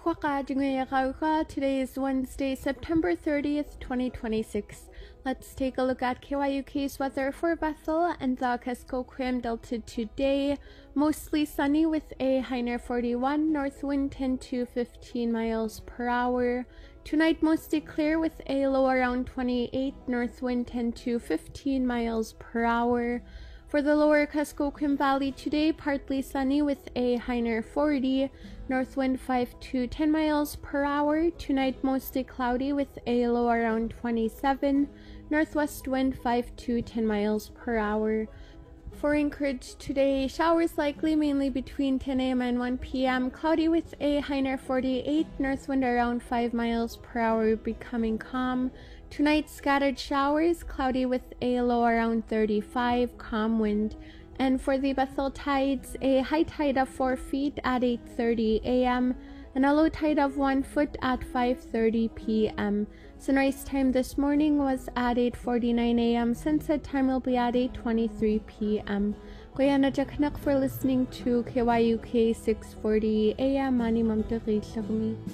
Today is Wednesday, September 30th, 2026. Let's take a look at KYUK's weather for Bethel and the Kuskokwim Delta today. Mostly sunny with a high near 41, north wind 10 to 15 miles per hour. Tonight mostly clear with a low around 28, north wind 10 to 15 miles per hour. For the lower Kuskokwim Valley today, partly sunny with a high near 40, north wind 5 to 10 miles per hour. Tonight mostly cloudy with a low around 27, northwest wind 5 to 10 miles per hour. For Anchorage today, showers likely mainly between 10 a.m. and 1 p.m. Cloudy with a high near 48, north wind around 5 miles per hour, becoming calm. Tonight, scattered showers, cloudy with a low around 35, calm wind. And for the Bethel tides, a high tide of 4 feet at 8:30 a.m. and a low tide of 1 foot at 5:30 p.m. Sunrise time this morning was at 8:49 a.m. Sunset time will be at 8:23 p.m. Kuya Najakanak for listening to KYUK 640 a.m. Mani Mamtaki Shagmi.